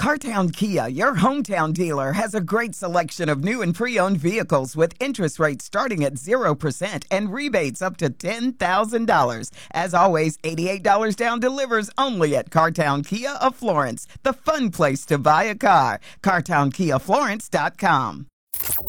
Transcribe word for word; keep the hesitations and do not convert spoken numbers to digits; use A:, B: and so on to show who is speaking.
A: Cartown Kia, your hometown dealer, has a great selection of new and pre-owned vehicles with interest rates starting at zero percent and rebates up to ten thousand dollars. As always, eighty-eight dollars down delivers only at Cartown Kia of Florence, the fun place to buy a car. Cartown Kia Florence dot com.